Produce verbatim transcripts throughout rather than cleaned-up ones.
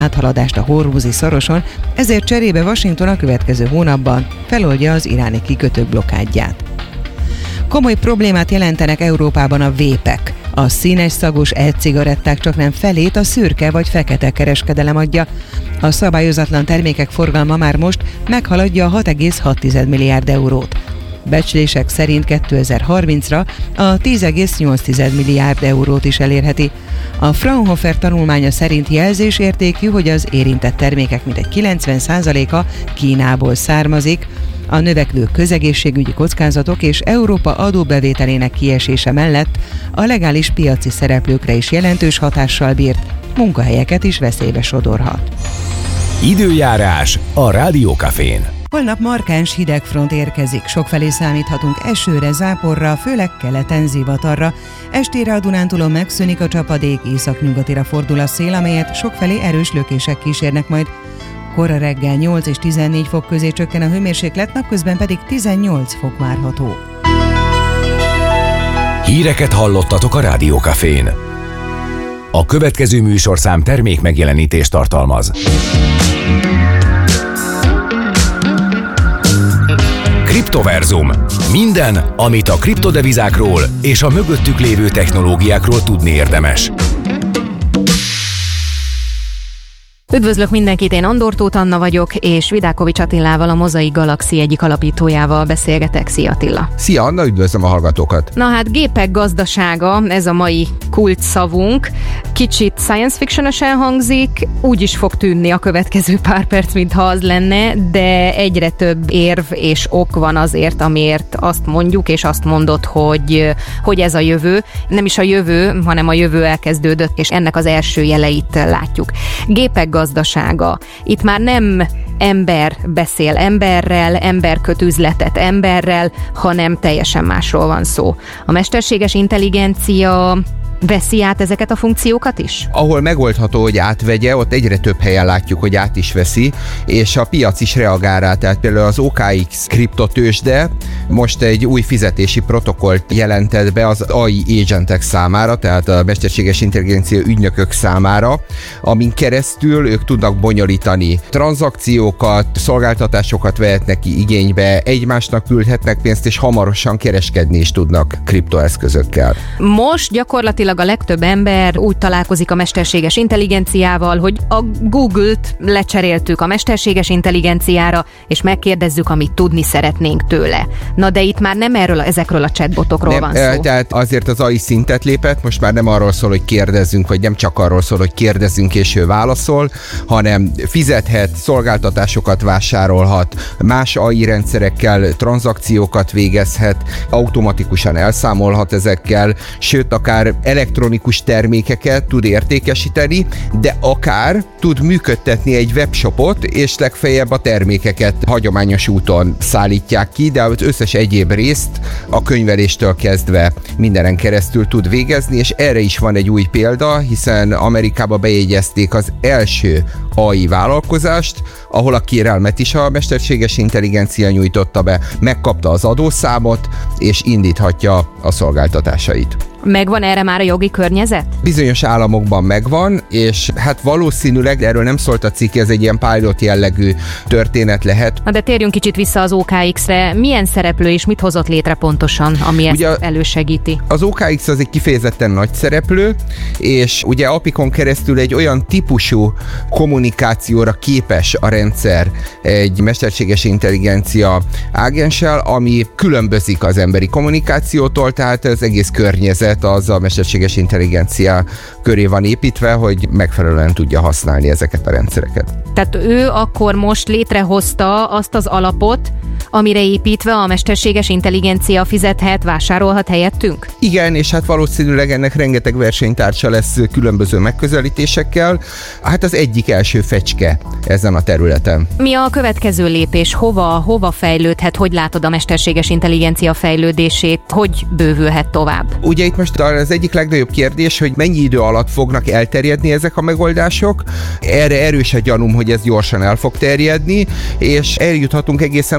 áthaladást a Hormuzi szoroson, ezért cserébe Washington a következő hónapban feloldja az iráni kikötők blokkádját. Komoly problémát jelentenek Európában a vépek. A színes szagos e-cigaretták csaknem felét a szürke vagy fekete kereskedelem adja. A szabályozatlan termékek forgalma már most meghaladja a hat egész hat milliárd eurót. Becslések szerint kétezer-harmincra a tíz egész nyolc milliárd eurót is elérheti. A Fraunhofer tanulmánya szerint jelzésértékű, hogy az érintett termékek mintegy kilencven százaléka Kínából származik. A növekvő közegészségügyi kockázatok és Európa adóbevételének kiesése mellett a legális piaci szereplőkre is jelentős hatással bírt, munkahelyeket is veszélybe sodorhat. Időjárás a Rádiókafén. Holnap markáns hidegfront érkezik, sokfelé számíthatunk esőre, záporra, főleg keleten zivatarra. Estére a Dunántúlon megszűnik a csapadék, északnyugatira fordul a szél, amelyet sokfelé erős lökések kísérnek majd. Kora reggel nyolc és tizennégy fok közé csökken a hőmérséklet, napközben pedig tizennyolc fok várható. Híreket hallottatok a Rádiókafén. A következő műsorszám termék megjelenítést tartalmaz. Kriptoverzum. Minden, amit a kriptodevizákról és a mögöttük lévő technológiákról tudni érdemes. Üdvözlök mindenkit, én Andor Tóth Anna vagyok, és Vidákovics Attilával, a Mozaik Galaxy egyik alapítójával beszélgetek. Szia Attila! Szia Anna, üdvözlöm a hallgatókat! Na hát, gépek gazdasága, ez a mai kulcsszavunk. Kicsit science fiction-ösen hangzik, úgy is fog tűnni a következő pár perc, mintha az lenne, de egyre több érv és ok van azért, amiért azt mondjuk, és azt mondod, hogy, hogy ez a jövő. Nem is a jövő, hanem a jövő elkezdődött, és ennek az első jeleit látjuk. Gépek gazdasága. Itt már nem ember beszél emberrel, ember köt üzletet emberrel, hanem teljesen másról van szó. A mesterséges intelligencia veszi át ezeket a funkciókat is? Ahol megoldható, hogy átvegye, ott egyre több helyen látjuk, hogy át is veszi, és a piac is reagál rá. Tehát például az o ká iksz kriptotőzsde most egy új fizetési protokollt jelentett be az á i agentek számára, tehát a mesterséges intelligencia ügynökök számára, amin keresztül ők tudnak bonyolítani tranzakciókat, szolgáltatásokat vehetnek ki igénybe, egymásnak küldhetnek pénzt, és hamarosan kereskedni is tudnak kriptoeszközökkel. Most gyakorlatilag a legtöbb ember úgy találkozik a mesterséges intelligenciával, hogy a Google-t lecseréltük a mesterséges intelligenciára, és megkérdezzük, amit tudni szeretnénk tőle. Na de itt már nem erről, ezekről a chatbotokról nem, van szó. Tehát azért az á i szintet lépett, most már nem arról szól, hogy kérdezzünk, vagy nem csak arról szól, hogy kérdezzünk és ő válaszol, hanem fizethet, szolgáltatásokat vásárolhat, más á i rendszerekkel tranzakciókat végezhet, automatikusan elszámolhat ezekkel, sőt akár elektronikus termékeket tud értékesíteni, de akár tud működtetni egy webshopot, és legfeljebb a termékeket hagyományos úton szállítják ki, de az összes egyéb részt a könyveléstől kezdve mindenen keresztül tud végezni, és erre is van egy új példa, hiszen Amerikába bejegyezték az első á i vállalkozást, ahol a kérelmet is a mesterséges intelligencia nyújtotta be, megkapta az adószámot, és indíthatja a szolgáltatásait. Megvan erre már a jogi környezet? Bizonyos államokban megvan, és hát valószínűleg, de erről nem szólt a cikk, ez egy ilyen pilot jellegű történet lehet. Na de térjünk kicsit vissza az o ká iksz-re. Milyen szereplő és mit hozott létre pontosan, ami ezt ugye elősegíti? Az o ká iksz az egy kifejezetten nagy szereplő, és ugye á pé i-kon keresztül egy olyan típusú kommunikációra képes a rendszer egy mesterséges intelligencia ágenssel, ami különbözik az emberi kommunikációtól, tehát az egész környezet az a mesterséges intelligencia köré van építve, hogy megfelelően tudja használni ezeket a rendszereket. Tehát ő akkor most létrehozta azt az alapot, amire építve a mesterséges intelligencia fizethet, vásárolhat helyettünk? Igen, és hát valószínűleg ennek rengeteg versenytársa lesz különböző megközelítésekkel. Hát az egyik első fecske ezen a területen. Mi a következő lépés? Hova, hova fejlődhet? Hogy látod a mesterséges intelligencia fejlődését? Hogy bővülhet tovább? Ugye itt most az egyik legnagyobb kérdés, hogy mennyi idő alatt fognak elterjedni ezek a megoldások. Erre erős a gyanúm, hogy ez gyorsan el fog terjedni, és eljuthatunk egészen odáig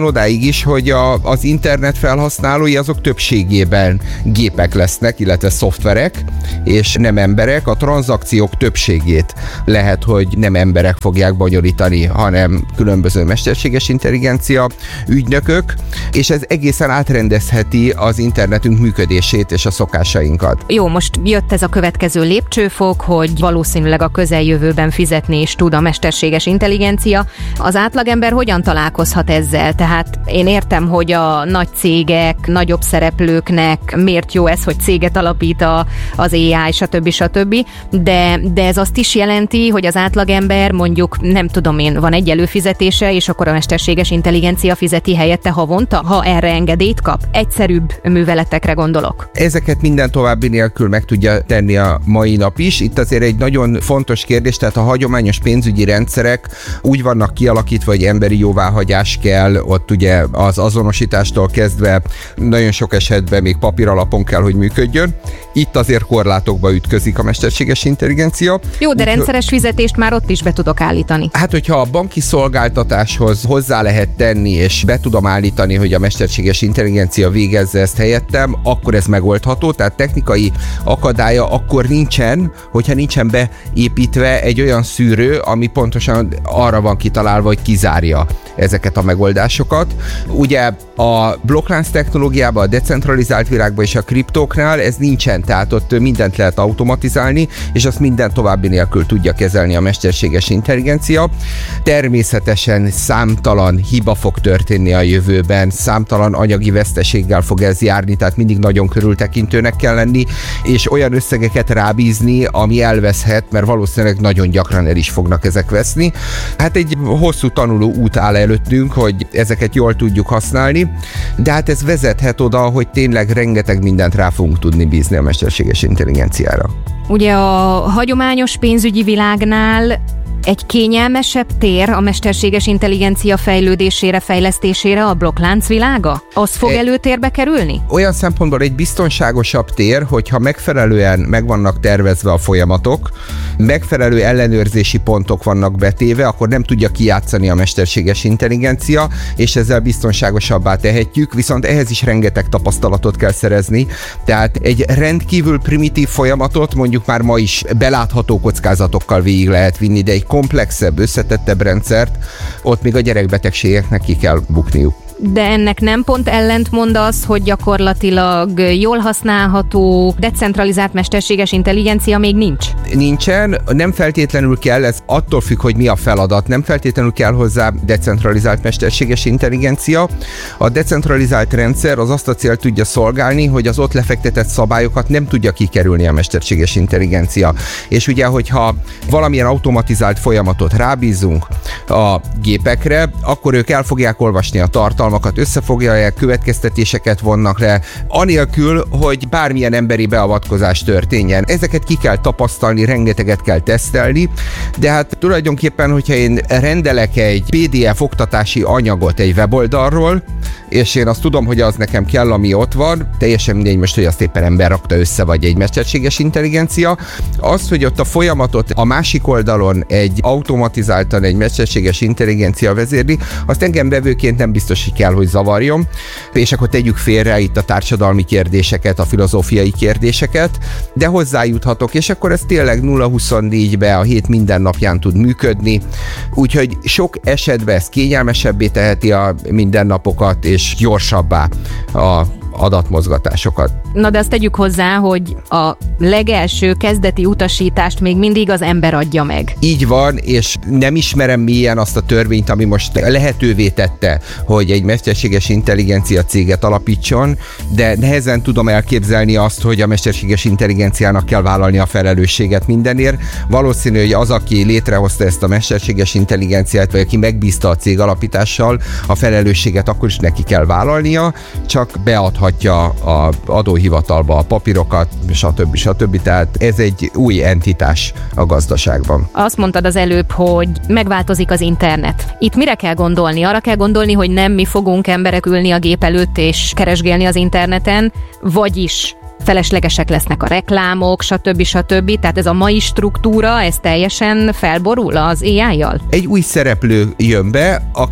mégis, hogy a, az internet felhasználói azok többségében gépek lesznek, illetve szoftverek, és nem emberek. A tranzakciók többségét lehet, hogy nem emberek fogják bonyolítani, hanem különböző mesterséges intelligencia ügynökök, és ez egészen átrendezheti az internetünk működését és a szokásainkat. Jó, most jött ez a következő lépcsőfok, hogy valószínűleg a közeljövőben fizetni is tud a mesterséges intelligencia. Az átlagember hogyan találkozhat ezzel? Tehát én értem, hogy a nagy cégek, nagyobb szereplőknek miért jó ez, hogy céget alapít a, az á i, stb. stb. De, de ez azt is jelenti, hogy az átlagember mondjuk, nem tudom én, van egy előfizetése, és akkor a mesterséges intelligencia fizeti helyette havonta, ha erre engedélyt kap? Egyszerűbb műveletekre gondolok. Ezeket minden további nélkül meg tudja tenni a mai nap is. Itt azért egy nagyon fontos kérdés, tehát a hagyományos pénzügyi rendszerek úgy vannak kialakítva, hogy emberi jóváhagyás kell, ott ugye az azonosítástól kezdve nagyon sok esetben még papíralapon kell, hogy működjön. Itt azért korlátokba ütközik a mesterséges intelligencia. Jó, de úgy, rendszeres fizetést már ott is be tudok állítani. Hát, hogyha a banki szolgáltatáshoz hozzá lehet tenni, és be tudom állítani, hogy a mesterséges intelligencia végezze ezt helyettem, akkor ez megoldható, tehát technikai akadálya akkor nincsen, hogyha nincsen beépítve egy olyan szűrő, ami pontosan arra van kitalálva, hogy kizárja ezeket a megoldásokat. Ugye a blokklánc technológiában, a decentralizált világban és a kriptóknál ez nincsen, tehát ott mindent lehet automatizálni, és azt minden további nélkül tudja kezelni a mesterséges intelligencia. Természetesen számtalan hiba fog történni a jövőben, számtalan anyagi veszteséggel fog ez járni, tehát mindig nagyon körültekintőnek kell lenni, és olyan összegeket rábízni, ami elveszhet, mert valószínűleg nagyon gyakran el is fognak ezek veszni. Hát egy hosszú tanuló út áll előttünk, hogy ezeket jól tudjuk használni, de hát ez vezethet oda, hogy tényleg rengeteg mindent rá fogunk tudni bízni a mesterséges intelligenciára. Ugye a hagyományos pénzügyi világnál egy kényelmesebb tér a mesterséges intelligencia fejlődésére, fejlesztésére a blokklánc világa? Az fog e- előtérbe kerülni? Olyan szempontból egy biztonságosabb tér, hogyha megfelelően meg vannak tervezve a folyamatok, megfelelő ellenőrzési pontok vannak betéve, akkor nem tudja kijátszani a mesterséges intelligencia, és ezzel biztonságosabbá tehetjük, viszont ehhez is rengeteg tapasztalatot kell szerezni. Tehát egy rendkívül primitív folyamatot mondjuk már ma is belátható kockázatokkal végig lehet vinni, de egy komplexebb, összetettebb rendszert, ott még a gyerekbetegségeknek ki kell bukniuk. De ennek nem pont ellentmond az, hogy gyakorlatilag jól használható, decentralizált mesterséges intelligencia még nincs? Nincsen, nem feltétlenül kell, ez attól függ, hogy mi a feladat, nem feltétlenül kell hozzá decentralizált mesterséges intelligencia. A decentralizált rendszer az azt a célt tudja szolgálni, hogy az ott lefektetett szabályokat nem tudja kikerülni a mesterséges intelligencia. És ugye, hogyha valamilyen automatizált folyamatot rábízunk a gépekre, akkor ők el fogják olvasni a tartalmat, összefoglalják, következtetéseket vonnak le, anélkül, hogy bármilyen emberi beavatkozás történjen. Ezeket ki kell tapasztalni, rengeteget kell tesztelni, de hát tulajdonképpen, hogyha én rendelek egy pé dé ef oktatási anyagot egy weboldalról, és én azt tudom, hogy az nekem kell, ami ott van, teljesen mindegy most, hogy azt éppen ember rakta össze, vagy egy mesterséges intelligencia, az, hogy ott a folyamatot a másik oldalon egy automatizáltan egy mesterséges intelligencia vezérli, azt engem vevőként nem biztos, hogy kell, hogy zavarjon, és akkor tegyük félre itt a társadalmi kérdéseket, a filozófiai kérdéseket, de hozzájuthatok, és akkor ez tényleg nulla huszonnégybe a hét minden napján tud működni, úgyhogy sok esetben ez kényelmesebbé teheti a mindennapokat, és gyorsabbá a adatmozgatásokat. Na de azt tegyük hozzá, hogy a legelső kezdeti utasítást még mindig az ember adja meg. Így van, és nem ismerem mélyen azt a törvényt, ami most lehetővé tette, hogy egy mesterséges intelligencia céget alapítson, de nehezen tudom elképzelni azt, hogy a mesterséges intelligenciának kell vállalni a felelősséget mindenért. Valószínű, hogy az, aki létrehozta ezt a mesterséges intelligenciát, vagy aki megbízta a cég alapítással, a felelősséget akkor is neki kell vállalnia, csak beadhatja az adóhivatalba a papírokat, stb. stb. Tehát ez egy új entitás a gazdaságban. Azt mondtad az előbb, hogy megváltozik az internet. Itt mire kell gondolni? Arra kell gondolni, hogy nem mi fogunk emberek ülni a gép előtt és keresgélni az interneten, vagyis feleslegesek lesznek a reklámok, stb. stb. Tehát ez a mai struktúra, ez teljesen felborul az á i-jal? Egy új szereplő jön be, aki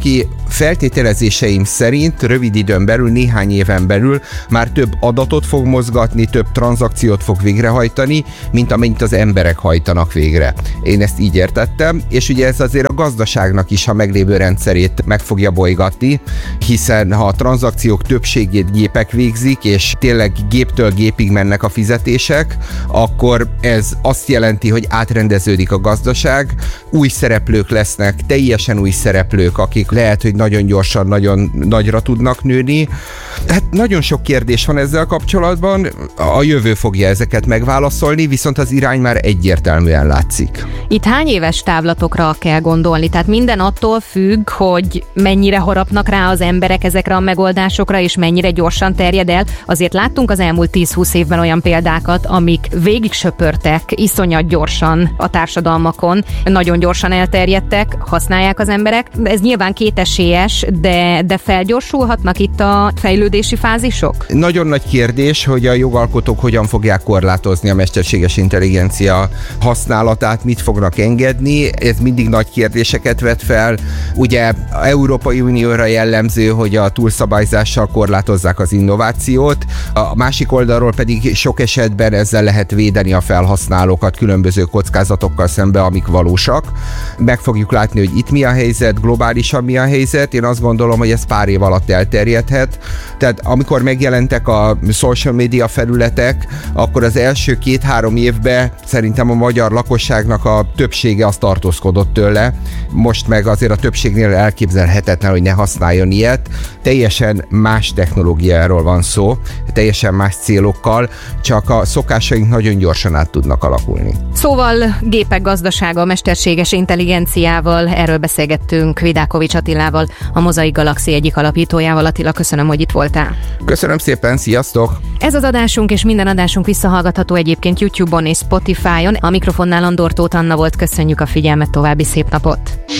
feltételezéseim szerint rövid időn belül, néhány éven belül már több adatot fog mozgatni, több tranzakciót fog végrehajtani, mint amennyit az emberek hajtanak végre. Én ezt így értettem, és ugye ez azért a gazdaságnak is a meglévő rendszerét meg fogja bolygatni, hiszen ha a tranzakciók többségét gépek végzik, és tényleg géptől gépig mennek a fizetések, akkor ez azt jelenti, hogy átrendeződik a gazdaság, új szereplők lesznek, teljesen új szereplők, akik lehet, hogy nagyon gyorsan, nagyon nagyra tudnak nőni. Hát nagyon sok kérdés van ezzel kapcsolatban, a jövő fogja ezeket megválaszolni, viszont az irány már egyértelműen látszik. Itt hány éves távlatokra kell gondolni? Tehát minden attól függ, hogy mennyire harapnak rá az emberek ezekre a megoldásokra, és mennyire gyorsan terjed el. Azért láttunk az elmúlt tíz-húsz évben olyan példákat, amik végig söpörtek iszonyat gyorsan a társadalmakon, nagyon gyorsan elterjedtek, használják az emberek. Ez nyilván kétesélyes, de, de felgyorsulhatnak itt a fejlődési fázisok? Nagyon nagy kérdés, hogy a jogalkotók hogyan fogják korlátozni a mesterséges intelligencia használatát, mit fognak engedni. Ez mindig nagy kérdéseket vet fel. Ugye az Európai Unióra jellemző, hogy a túlszabályzással korlátozzák az innovációt, a másik oldalról pedig sok esetben ezzel lehet védeni a felhasználókat különböző kockázatokkal szembe, amik valósak. Meg fogjuk látni, hogy itt mi a helyzet, globálisan mi a helyzet. Én azt gondolom, hogy ez pár év alatt elterjedhet. Tehát amikor megjelentek a social media felületek, akkor az első két-három évben szerintem a magyar lakosságnak a többsége az tartózkodott tőle. Most meg azért a többségnél elképzelhetetlen, hogy ne használjon ilyet. Teljesen más technológiáról van szó, teljesen más célokkal, csak a szokásaink nagyon gyorsan át tudnak alakulni. Szóval gépek gazdasága, mesterséges intelligenciával, erről beszélgettünk Vidákovics Attilával, a Mozaik Galaxy egyik alapítójával. Attila, köszönöm, hogy itt voltál. Köszönöm szépen, sziasztok! Ez az adásunk és minden adásunk visszahallgatható egyébként YouTube-on és Spotify-on. A mikrofonnál Andor Tóth Anna volt, köszönjük a figyelmet, további szép napot!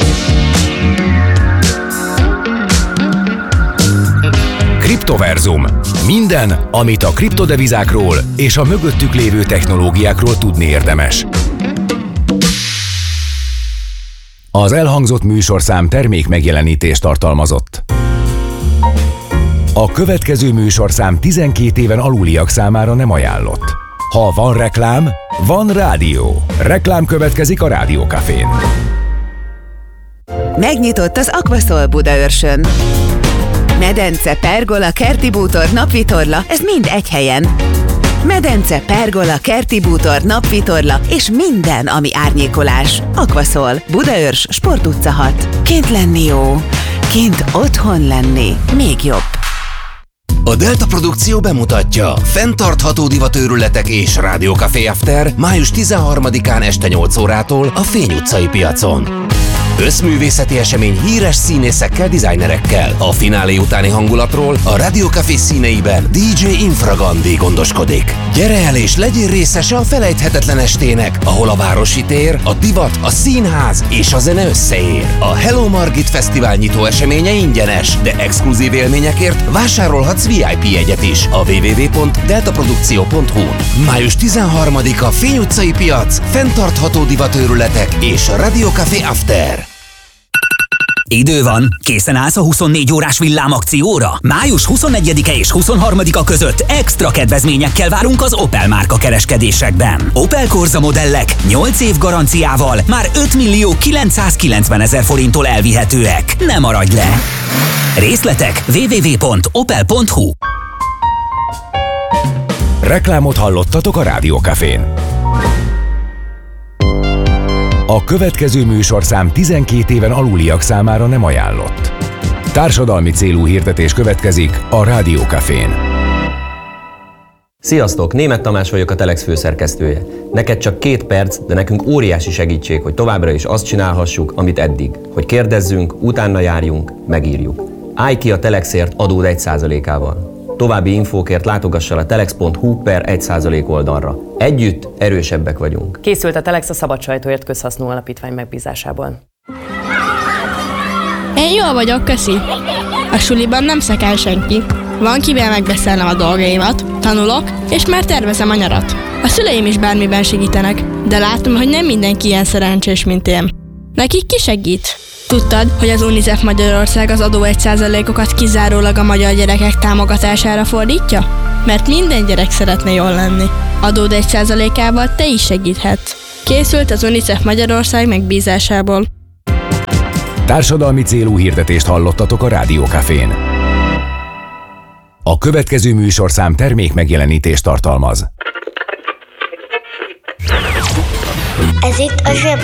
Kriptoverzum. Minden, amit a kriptodevizákról és a mögöttük lévő technológiákról tudni érdemes. Az elhangzott műsorszám termék megjelenítést tartalmazott. A következő műsorszám tizenkét éven aluliak számára nem ajánlott. Ha van reklám, van rádió. Reklám következik a Rádió Cafén. Megnyitott az Aquaszol Budaörsön. Medence, pergola, kerti bútor, napvitorla, ez mind egy helyen. Medence, pergola, kerti bútor, napvitorla és minden, ami árnyékolás. Aquaszol, Budaörs, Sport utca hat. Kint lenni jó, kint otthon lenni még jobb. A Delta Produkció bemutatja fenntartható divatőrületek és Rádió Café After május tizenharmadikán este nyolc órától a Fény utcai piacon. Összművészeti esemény híres színészekkel, dizájnerekkel. A finálé utáni hangulatról a Rádió Café színeiben dé dzsé Infragandi gondoskodik. Gyere el és legyél részese a felejthetetlen estének, ahol a városi tér, a divat, a színház és a zene összeér. A Hello Margit Fesztivál nyitó eseménye ingyenes, de exkluzív élményekért vásárolhatsz vé i pé jegyet is a double-u double-u double-u pont delta produkció pont hu. május tizenharmadika Fény utcai piac, fenntartható divatőrületek és a Rádió Café After. Idő van, készen állsz a huszonnégy órás villámakcióra? május huszonnegyedike és huszonharmadika között extra kedvezményekkel várunk az Opel márka kereskedésekben. Opel Corsa modellek nyolc év garanciával már öt millió kilencszázkilencven ezer forinttól elvihetőek. Ne maradj le! Részletek double-u double-u double-u pont opel pont hu. Reklámot hallottatok a Rádió Cafén. A következő műsorszám tizenkét éven aluliak számára nem ajánlott. Társadalmi célú hirdetés következik a Rádió Cafén. Sziasztok! Németh Tamás vagyok, a Telex főszerkesztője. Neked csak két perc, de nekünk óriási segítség, hogy továbbra is azt csinálhassuk, amit eddig. Hogy kérdezzünk, utána járjunk, megírjuk. Állj ki a Telexért adód egy százalékával. További infókért látogassa a telex pont hu per egy százalék oldalra. Együtt erősebbek vagyunk. Készült a Telex a Szabad Sajtóért Közhasznú Alapítvány megbízásából. Én jól vagyok, köszi. A suliban nem szekel senki. Van kivel megbeszélnem a dolgaimat, tanulok, és már tervezem a nyarat. A szüleim is bármiben segítenek, de látom, hogy nem mindenki ilyen szerencsés, mint én. Nekik ki segít? Tudtad, hogy az UNICEF Magyarország az adó egy százalékokat kizárólag a magyar gyerekek támogatására fordítja? Mert minden gyerek szeretne jól lenni. Adód egy százalékával te is segíthetsz. Készült az UNICEF Magyarország megbízásából. Társadalmi célú hirdetést hallottatok a Rádió Cafén. A következő műsorszám termék megjelenítést tartalmaz. Ez itt a zseb